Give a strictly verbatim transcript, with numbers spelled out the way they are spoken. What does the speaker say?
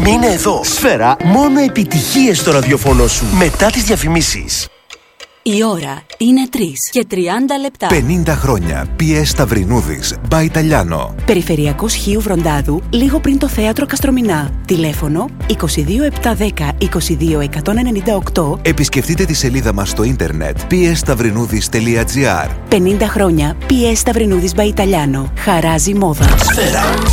Μείνε εδώ. Σφαίρα, μόνο επιτυχίες στο ραδιοφωνό σου. Μετά τις διαφημίσεις. Η ώρα είναι τρεις και τριάντα λεπτά. πενήντα χρόνια. πι ες Σταυρινούδης. By Italiano. Περιφερειακός Χίου Βροντάδου, λίγο πριν το θέατρο Καστρομηνά. Τηλέφωνο είκοσι δύο επτακόσια δέκα είκοσι δύο εκατόν ενενήντα οκτώ. Επισκεφτείτε τη σελίδα μας στο ίντερνετ πι ες σταυρινούδης τελεία τζι άρ. πενήντα χρόνια πι ες Σταυρινούδης by Italiano. Χαράζει μόδα. Σφαίρα.